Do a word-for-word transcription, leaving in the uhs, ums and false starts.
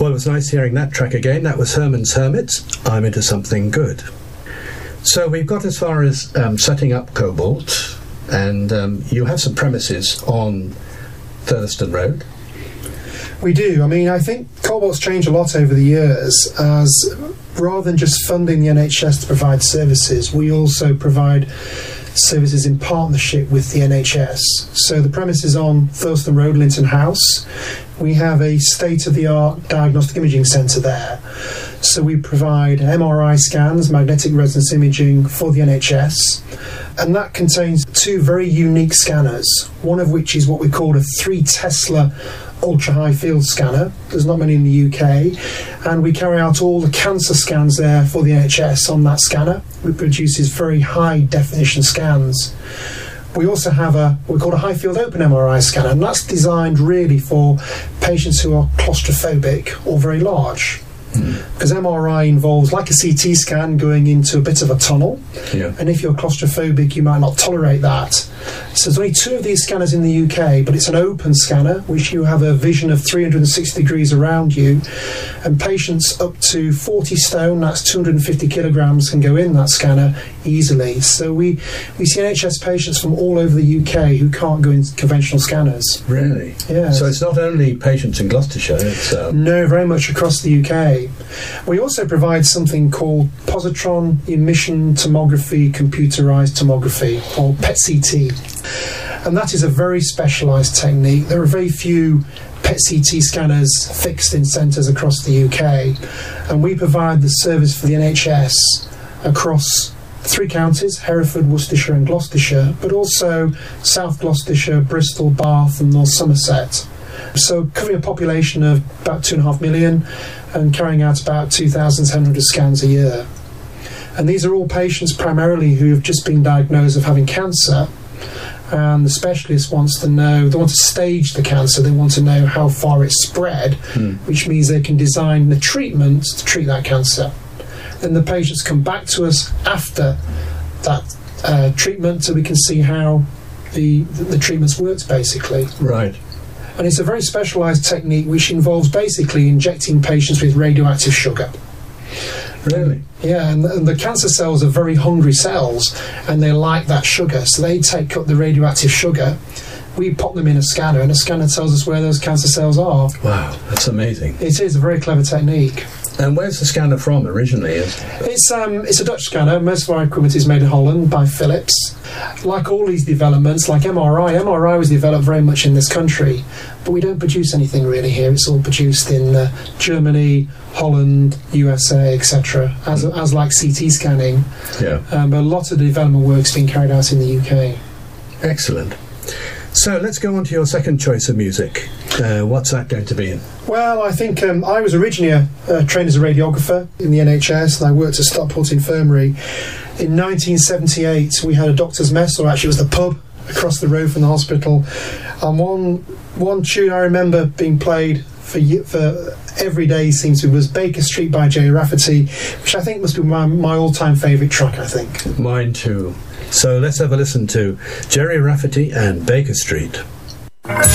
Well, it was nice hearing that track again. That was Herman's Hermits, I'm Into Something Good. So we've got as far as um, setting up Cobalt, and um, you have some premises on Thurston Road. We do. I mean, I think Cobalt's changed a lot over the years, as rather than just funding the N H S to provide services, we also provide services in partnership with the N H S. So the premises on Thurston Road, Linton House, we have a state-of-the-art diagnostic imaging centre there. So we provide M R I scans, magnetic resonance imaging for the N H S, and that contains two very unique scanners, one of which is what we call a three Tesla ultra-high field scanner. There's not many in the U K, and we carry out all the cancer scans there for the N H S on that scanner. It produces very high definition scans. We also have a what we call a high field open M R I scanner, and that's designed really for patients who are claustrophobic or very large. Because M R I involves, like a C T scan, going into a bit of a tunnel, Yeah. and if you're claustrophobic you might not tolerate that. So there's only two of these scanners in the U K, but it's an open scanner which you have a vision of three hundred sixty degrees around you, and patients up to forty stone, that's two hundred fifty kilograms, can go in that scanner easily. So we, we see N H S patients from all over the U K who can't go in conventional scanners. Really? Yes. So it's not only patients in Gloucestershire, it's... Um... No, very much across the U K. We also provide something called positron emission tomography computerized tomography, or P E T C T. And that is a very specialised technique. There are very few P E T C T scanners fixed in centres across the U K, and we provide the service for the N H S across three counties, Hereford, Worcestershire and Gloucestershire, but also South Gloucestershire, Bristol, Bath and North Somerset. So covering a population of about two and a half million and carrying out about two thousand seven hundred scans a year. And these are all patients primarily who have just been diagnosed of having cancer, and the specialist wants to know, they want to stage the cancer, they want to know how far it's spread, mm. which means they can design the treatment to treat that cancer. Then the patients come back to us after that uh, treatment so we can see how the, the, the treatment's worked basically. Right. And it's a very specialised technique which involves basically injecting patients with radioactive sugar. Really? Yeah, and, and the cancer cells are very hungry cells, and they like that sugar, so they take up the radioactive sugar. We pop them in a scanner, and a scanner tells us where those cancer cells are. Wow, that's amazing. It is a very clever technique. And where's the scanner from originally? It's um, it's a Dutch scanner. Most of our equipment is made in Holland by Philips. Like all these developments, like M R I, M R I was developed very much in this country, but we don't produce anything really here. It's all produced in uh, Germany, Holland, U S A, et cetera. As as like C T scanning. Yeah. Um, but a lot of the development work's been carried out in the U K. Excellent. So let's go on to your second choice of music. Uh, what's that going to be in? Well, I think um, I was originally a, uh, trained as a radiographer in the N H S, and I worked at Stockport Infirmary. In nineteen seventy-eight, we had a doctor's mess, or actually it was the pub across the road from the hospital. And one one tune I remember being played for for every day seems to be was Baker Street by Jerry Rafferty, which I think must be my, my all-time favourite track, I think. Mine too. So let's have a listen to Jerry Rafferty and Baker Street.